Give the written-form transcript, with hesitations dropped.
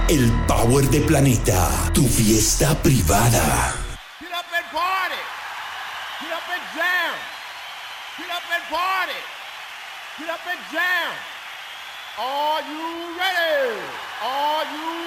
El Power de Planeta, tu fiesta privada. Get up and party. Get up and jam. Get up and party. Get up and jam. Are you ready? Are you